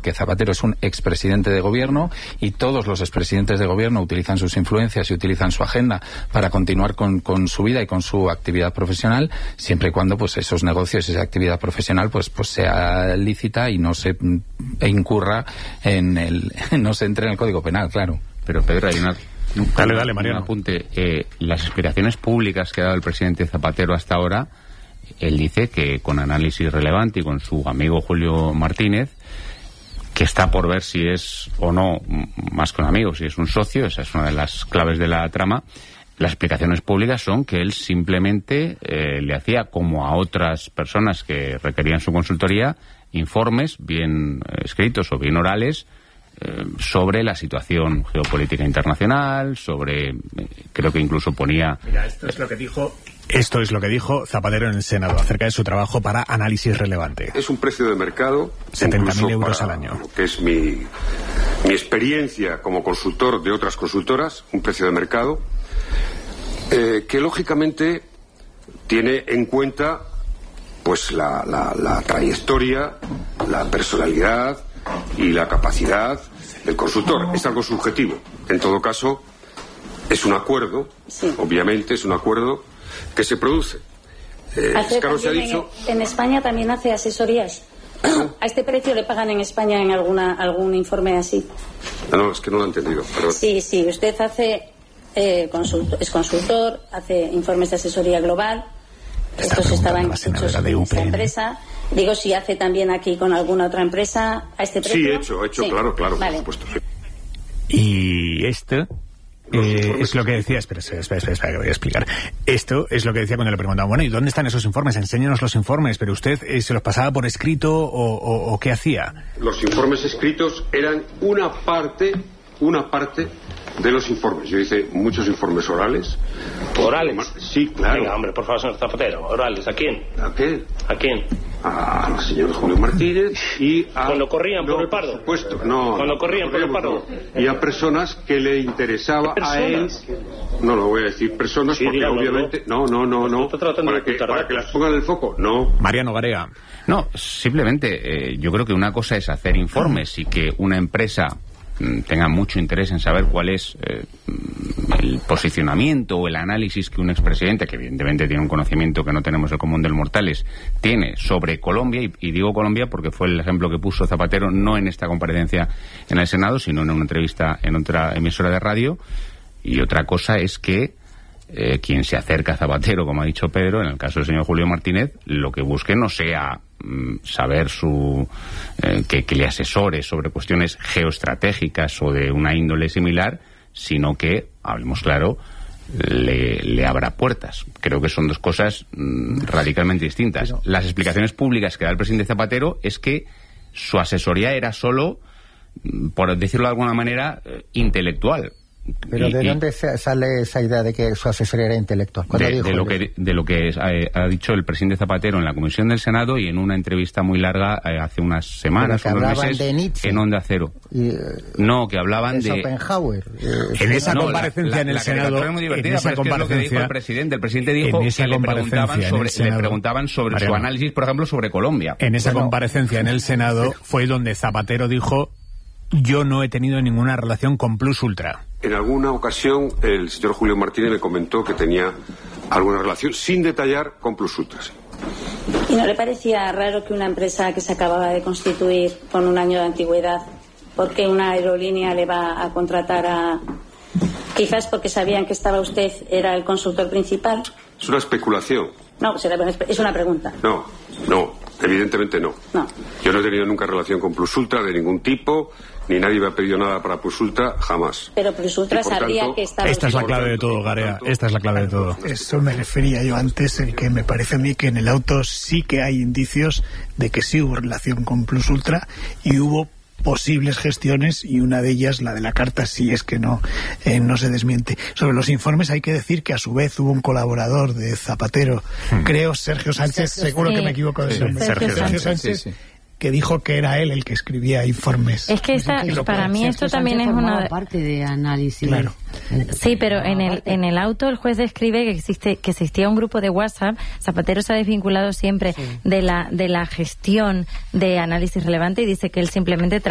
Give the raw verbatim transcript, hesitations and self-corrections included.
porque Zapatero es un expresidente de gobierno y todos los expresidentes de gobierno utilizan sus influencias y utilizan su agenda para continuar con, con su vida y con su actividad profesional, siempre y cuando pues esos negocios, esa actividad profesional pues pues sea lícita y no se e incurra en el no se entre en el Código Penal, claro. Pero Pedro, hay una Dale, dale, Mariano. Un apunte. Eh, las explicaciones públicas que ha dado el presidente Zapatero hasta ahora, él dice que con análisis relevante y con su amigo Julio Martínez, que está por ver si es o no más que un amigo, si es un socio, esa es una de las claves de la trama. Las explicaciones públicas son que él simplemente eh, le hacía, como a otras personas que requerían su consultoría, informes bien eh, escritos o bien orales sobre la situación geopolítica internacional, sobre, eh, creo que incluso ponía... Mira, esto es lo que dijo... Esto es lo que dijo Zapatero en el Senado acerca de su trabajo para análisis relevante. Es un precio de mercado... setenta mil euros al año. Lo que es mi, mi experiencia como consultor de otras consultoras, un precio de mercado, eh, que lógicamente tiene en cuenta pues la, la, la trayectoria, la personalidad y la capacidad del consultor. Es algo subjetivo. En todo caso, es un acuerdo, sí. Obviamente es un acuerdo que se produce. Eh, Carlos ha dicho... En, en España también hace asesorías. ¿A este precio le pagan en España en alguna algún informe así? No, no, es que no lo he entendido. Perdón. Sí, sí, usted hace eh, consult, es consultor, hace informes de asesoría global. Estos estaban hechos en esta empresa. Digo, si hace también aquí con alguna otra empresa a este precio. Sí, he hecho, he hecho, sí. claro, claro, vale. Por supuesto. Y esto eh, es lo que decía, espera, espera, espera, espera, espera, que voy a explicar. Esto es lo que decía cuando le preguntaban, bueno, ¿y dónde están esos informes? Enséñanos los informes, pero usted eh, se los pasaba por escrito o, o, o ¿qué hacía? Los informes escritos eran una parte, una parte de los informes. Yo hice muchos informes orales. ¿Orales? Sí, claro. Venga, hombre, por favor, señor Zapatero. ¿Orales? ¿A quién? ¿A qué? ¿A quién? Al señor Julio Martínez y a... ¿Cuando corrían no, por el Pardo? Por supuesto, no. ¿Cuando no, corrían por el Pardo? No. Y a personas que le interesaba a él... No lo voy a decir personas sí, porque dígalo, obviamente... No, no, no, no. Para que, para que las pongan en el foco, no. Mariano Garea. No, simplemente eh, yo creo que una cosa es hacer informes y que una empresa tenga mucho interés en saber cuál es eh, el posicionamiento o el análisis que un expresidente, que evidentemente tiene un conocimiento que no tenemos el común de los mortales, tiene sobre Colombia, y, y digo Colombia porque fue el ejemplo que puso Zapatero, no en esta comparecencia en el Senado, sino en una entrevista en otra emisora de radio. Y otra cosa es que eh, quien se acerca a Zapatero, como ha dicho Pedro, en el caso del señor Julio Martínez, lo que busque no sea saber su eh, que, que le asesore sobre cuestiones geoestratégicas o de una índole similar, sino que, hablemos claro, le, le abra puertas. Creo que son dos cosas mmm, radicalmente distintas. Pero... Las explicaciones públicas que da el presidente Zapatero es que su asesoría era solo, por decirlo de alguna manera, eh, intelectual. ¿Pero y, de y, dónde sale esa idea de que su asesoría era intelectual? De, dijo de, lo que, de lo que ha, ha dicho el presidente Zapatero en la Comisión del Senado y en una entrevista muy larga eh, hace unas semanas o unos meses de Nietzsche, en Onda Cero. Y, eh, no, que hablaban de... Schopenhauer. Eh, en esa no, comparecencia la, la, en el la Senado... Es muy divertida, pero es que es lo que dijo el presidente. El presidente dijo que le preguntaban sobre, Senado, le preguntaban sobre Mariano, su análisis, por ejemplo, sobre Colombia. En esa bueno, comparecencia en el Senado fue donde Zapatero dijo: yo no he tenido ninguna relación con Plus Ultra. En alguna ocasión el señor Julio Martínez me comentó que tenía alguna relación, sin detallar, con Plus Ultra. ¿Y no le parecía raro que una empresa que se acababa de constituir con un año de antigüedad, porque una aerolínea le va a contratar a... quizás porque sabían que estaba usted, era el consultor principal? Es una especulación. No, es una pregunta. No, no, evidentemente no. No. Yo no he tenido nunca relación con Plus Ultra de ningún tipo, ni nadie me ha pedido nada para Plus Ultra, jamás. Pero Plus Ultra sabía tanto, que estaba... Esta es la clave de todo, Garea, esta es la clave de todo. Eso me refería yo antes, en que me parece a mí que en el auto sí que hay indicios de que sí hubo relación con Plus Ultra y hubo posibles gestiones, y una de ellas, la de la carta, si es que no eh, no se desmiente. Sobre los informes hay que decir que a su vez hubo un colaborador de Zapatero, hmm. creo Sergio Sánchez, Sergio, seguro sí. que me equivoco de sí, nombre, Sergio, Sergio Sánchez, Sánchez sí, sí. que dijo que era él el que escribía informes. Es que esta, pues para mí esto también es una parte de análisis. Claro. Sí, pero en el en el auto el juez describe que existe que existía un grupo de WhatsApp. Zapatero se ha desvinculado siempre sí. de la de la gestión de análisis relevante y dice que él simplemente